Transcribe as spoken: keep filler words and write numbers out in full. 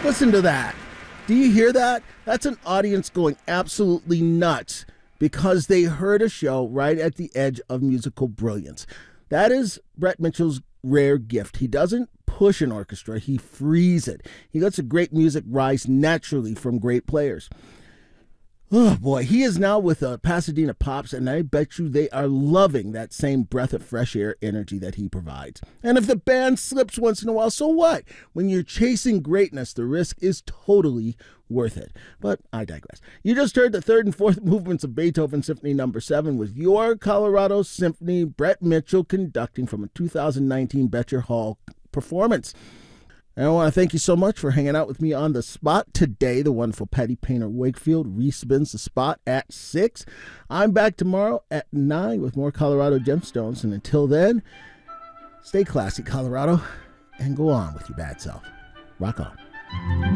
Listen to that. Do you hear that? That's an audience going absolutely nuts because they heard a show right at the edge of musical brilliance. That is Brett Mitchell's rare gift. He doesn't push an orchestra, he frees it. He lets the great music rise naturally from great players. Oh boy, he is now with the Pasadena Pops, and I bet you they are loving that same breath of fresh air energy that he provides. And if the band slips once in a while, so what? When you're chasing greatness, the risk is totally worth it. But I digress. You just heard the third and fourth movements of Beethoven Symphony Number seven with your Colorado Symphony, Brett Mitchell conducting from a two thousand nineteen Betcher Hall performance. And I want to thank you so much for hanging out with me on The Spot today. The wonderful Patty Painter Wakefield respins The Spot at six. I'm back tomorrow at nine with more Colorado Gemstones. And until then, stay classy, Colorado, and go on with your bad self. Rock on.